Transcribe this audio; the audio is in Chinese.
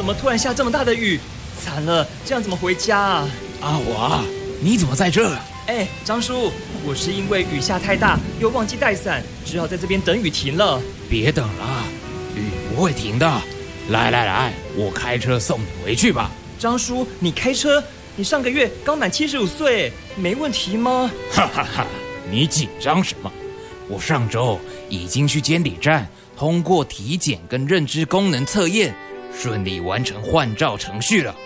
怎么突然下这么大的雨？惨了，这样怎么回家啊？ 阿华，你怎么在这？ 张叔，我是因为雨下太大，又忘记带伞，只好在这边等雨停了。 别等了，雨不会停的。来，我开车送你回去吧。 张叔，你开车？你上个月刚满75岁，没问题吗？ 哈哈哈，你紧张什么？我上周已经去监理站通过体检跟认知功能测验，顺利完成换照程序了。